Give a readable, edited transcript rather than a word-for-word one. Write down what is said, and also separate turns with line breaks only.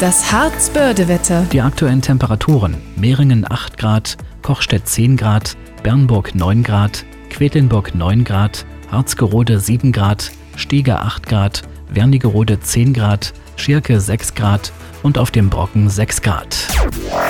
Das Harz-Börde-Wetter.
Die aktuellen Temperaturen: Mehringen 8 Grad, Kochstedt 10 Grad, Bernburg 9 Grad, Quedlinburg 9 Grad, Harzgerode 7 Grad, Stege 8 Grad, Wernigerode 10 Grad, Schirke 6 Grad und auf dem Brocken 6 Grad.